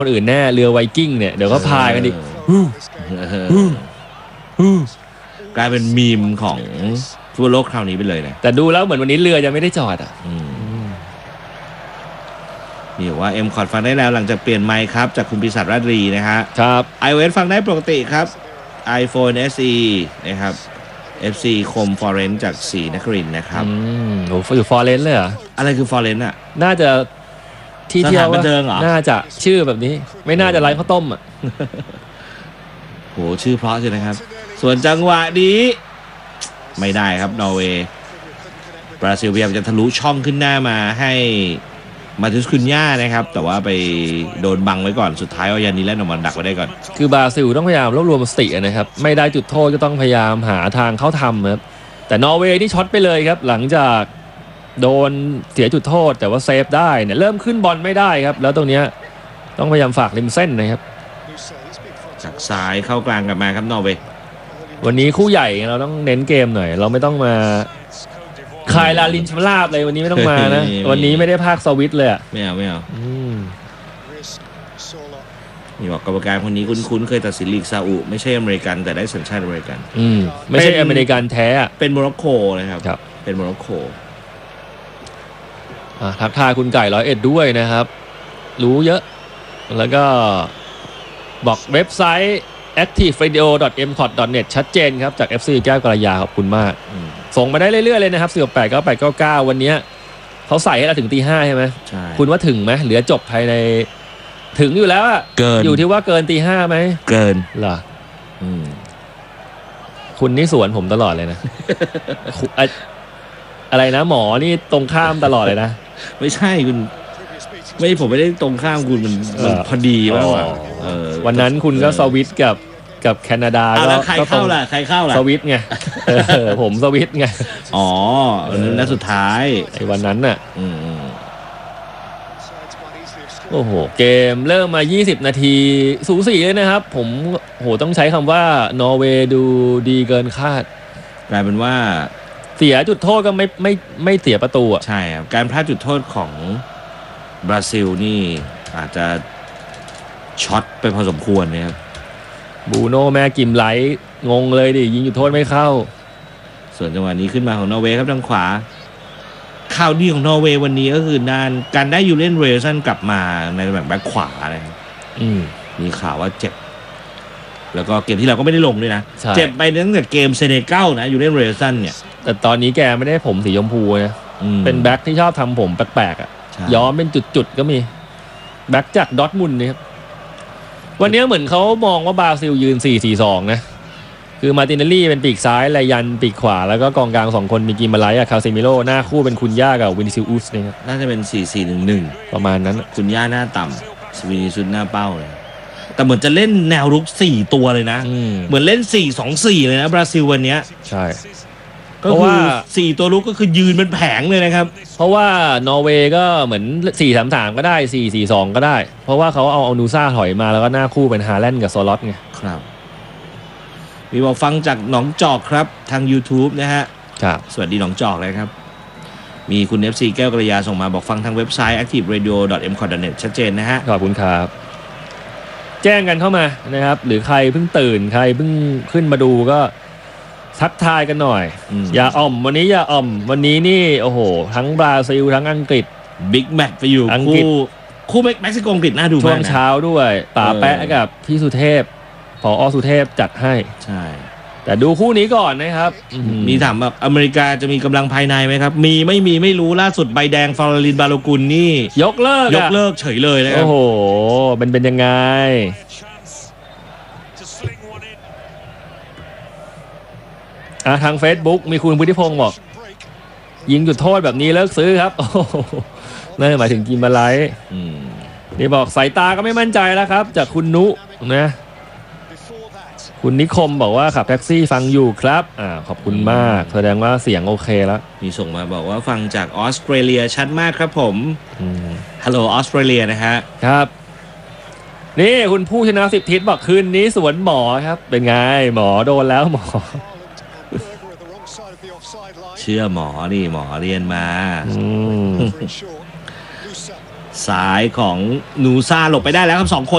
คนอื่นแน่เรือไวกิ้งเนี่ยเดี๋ยวก็พายกันอีกกลายเป็นมีมของทั่วโลกคราวนี้ไปเลยนะแต่ดูแล้วเหมือนวันนี้เรือยังไม่ได้จอดอ่ะนี่ว่าเอ็มคอร์ดฟังได้แล้วหลังจากเปลี่ยนไมค์ครับจากคุณปีศาจราตรีนะฮะครับ iOS ฟังได้ปกติครับ iPhone SE นะครับ FC คม Forent จากศรีนครินทร์นะครับโอ้อยู่ฟอร์เรนต์เลยเหรออะไรคือ Forent อ่ะน่าจะที่เที่ยวบันเทิงเหรอน่าจะชื่อแบบนี้ไม่น่าจะไร้ข้าวต้มอ่ะโหชื่อเพราะใช่ไหมครับส่วนจังหวะนี้ไม่ได้ครับนอร์เวย์บราซิลพยายามจะทะลุช่องขึ้นหน้ามาให้มาติสคุนย่านะครับแต่ว่าไปโดนบังไว้ก่อนสุดท้ายเอายานิและนอมันดักไว้ได้ก่อนคือบราซิลต้องพยายามรวบรวมสตินะครับไม่ได้จุดโทษก็ต้องพยายามหาทางเข้าทำครับแต่นอร์เวย์นี่ช็อตไปเลยครับหลังจากโดนเสียจุดโทษแต่ว่าเซฟได้เนี่ยเริ่มขึ้นบอลไม่ได้ครับแล้วตรงนี้ต้องพยายามฝากริมเส้นนะครับจากซ้ายเข้ากลางกลับมาครับนอร์เวย์วันนี้คู่ใหญ่เราต้องเน้นเกมหน่อยเราไม่ต้องมาคายลาลินชลาบเลยวันนี้ไม่ต้องมานะวันนี้ไม่ได้ภาคสวิตเลยอ่ะไม่เอานี่บอกกรรมการคนนี้คุ้นๆเคยตัดสินลีกซาอุไม่ใช่อเมริกันแต่ได้สัญชาติอเมริกันไม่ใช่อเมริกันแท้เป็นโมร็อกโกนะครับเป็นโมร็อกโกทักทายคุณไก่101ด้วยนะครับรู้เยอะแล้วก็บอกเว็บไซต์ activeradio.mcot.net ชัดเจนครับจาก FC แก้วกระยาขอบคุณมากส่งมาได้เรื่อยๆเลยนะครับ4689899วันนี้เขาใส่ให้เราถึงตี 5ใช่ไหมใช่คุณว่าถึงไหมเหลือจบภายในถึงอยู่แล้วอะเกินอยู่ที่ว่าเกินตี 5ไหมเกินเหรอคุณนี่สวนผมตลอดเลยนะ อะไรนะหมอนี่ตรงข้ามตลอดเลยนะไม่ใช่คุณไม่ผมไม่ได้ตรงข้ามคุณมันพอดีมากกว่าวันนั้นคุณก็สวิตกับแคนาดาก็ใครเข้าล่ะสวิตไงผมสวิตไงอ๋อนัดสุดท้ายไอ้วันนั้นน่ะโอ้โหเกมเริ่มมา20นาทีสูสีเลยนะครับผมต้องใช้คำว่านอร์เวย์ดูดีเกินคาดกลายเป็นว่าเสียจุดโทษก็ไม่เสียประตูอ่ะใช่ครับการพลาดจุดโทษของบราซิลนี่อาจจะช็อตไปพอสมควรนะครับบูโน่แม่กิมไลท์งงเลยดิยิงจุดโทษไม่เข้าส่วนจังหวะนี้ขึ้นมาของนอร์เวย์ครับทางขวาข่าวดีของนอร์เวย์วันนี้ก็คือการได้ยูเลนเรซันกลับมาในตำแหน่งแบ็คขวานะครับมีข่าวว่าเจ็บแล้วก็เกมที่เราก็ไม่ได้ลงด้วยนะเจ็บไปตั้งแต่เกมเซเนกัลนะยูเลนเรซันเนี่ยแต่ตอนนี้แกไม่ได้ผมสีชมพูนะเป็นแบ็คที่ชอบทำผมแปลกๆอ่ะย้อมเป็นจุดๆก็มีแบ็คจากดอร์ทมุนด์นะครับวันนี้เหมือนเขามองว่าบราซิลยืน 4-4-2 นะคือมาตินเนลลี่เป็นปีกซ้ายไลยันปีกขวาแล้วก็กองกลาง2คนมีกิมาไลท์คาเซมิโร่หน้าคู่เป็นคุณย่ากับวินิซิอุสนะครับน่าจะเป็น 4-4-1-1 ประมาณนั้นคุณย่าหน้าต่ำวินิซิอุสหน้าเป้าเลยแต่เหมือนจะเล่นแนวรุก4ตัวเลยนะเหมือนเล่น 4-2-4 เลยนะบราซิลวันนี้ใช่ก็คือ4ตัวลุกก็คือยืนเป็นแผงเลยนะครับเพราะว่านอร์เวย์ก็เหมือน 4-3-3 ก็ได้ 4-4-2 ก็ได้เพราะว่าเขาเอานูซ่าถอยมาแล้วก็หน้าคู่เป็นฮาแลนด์กับโซลอตไงครับมีบอกฟังจากหนองจอกครับทาง YouTube นะฮะครับสวัสดีหนองจอกเลยครับมีคุณ FC แก้วกระยาส่งมาบอกฟังทางเว็บไซต์ activeradio.mcot.net ชัดเจนนะฮะขอบคุณครับแจ้งกันเข้ามานะครับหรือใครเพิ่งตื่นใครเพิ่งขึ้นมาดูก็ทักทายกันหน่อยอย่าอ่อมวันนี้อย่าอ่อมวันนี้นี่โอ้โหทั้งบราซิลทั้งอังกฤษบิ๊กแมตช์ไปอยู่คู่เม็กซิโกอังกฤษน่าดูมากช่วงเช้าด้วยป่าแปะกับพี่สุเทพผอ.สุเทพจัดให้ใช่แต่ดูคู่นี้ก่อนนะครับมีถามแบบอเมริกาจะมีกำลังภายในไหมครับมีไม่มีไม่รู้ล่าสุดใบแดงฟลอรินบาโลกุลนี่ยกเลิกเฉยเลยนะครับโอ้โหเป็นยังไงทาง Facebook มีคุณพุทธิพงศ์บอกยิงจุดโทษแบบนี้เลิกซื้อครับโอ้นั่นหมายถึงกิมมาไลท์นี่บอกสายตาก็ไม่มั่นใจแล้วครับจากคุณนุนะคุณนิคมบอกว่าขับแท็กซี่ฟังอยู่ครับขอบคุณมากแสดงว่าเสียงโอเคแล้วมีส่งมาบอกว่าฟังจากออสเตรเลียชัดมากครับผมฮัลโหลออสเตรเลียนะฮะครับนี่คุณผู้ชนะ10ทิศบอกคืนนี้สวนหมอครับเป็นไงหมอโดนแล้วหมอเชื่อหมอนี่หมอเรียนมาสายของนูซ่าหลบไปได้แล้วครับ2 คน